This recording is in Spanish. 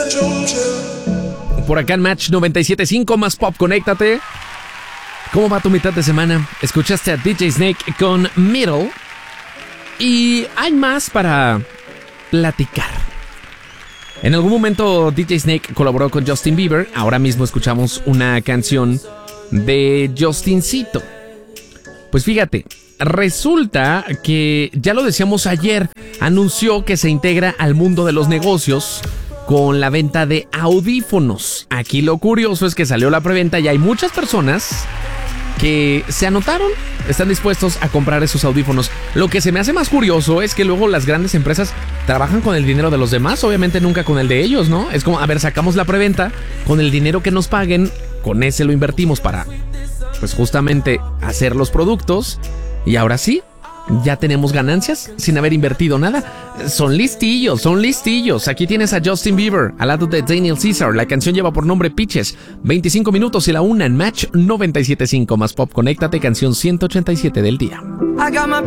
Por acá en Match 97.5 más pop, conéctate. ¿Cómo va tu mitad de semana? Escuchaste a DJ Snake con Middle. Y hay más para platicar. En algún momento DJ Snake colaboró con Justin Bieber. Ahora mismo escuchamos una canción de Justincito. Pues fíjate, resulta que, ya lo decíamos ayer, anunció que se integra al mundo de los negocios con la venta de audífonos. Aquí lo curioso es que salió la preventa y hay muchas personas que se anotaron, están dispuestos a comprar esos audífonos. Lo que se me hace más curioso es que luego las grandes empresas trabajan con el dinero de los demás, obviamente nunca con el de ellos, ¿no? Es como, a ver, sacamos la preventa, con el dinero que nos paguen, con ese lo invertimos para, pues justamente, hacer los productos. Y ahora sí, ya tenemos ganancias sin haber invertido nada. Son listillos. Aquí tienes a Justin Bieber al lado de Daniel Caesar. La canción lleva por nombre Peaches. 25 minutos y la 1 en Match 97.5 más pop. Conéctate, canción 187 del día. I got my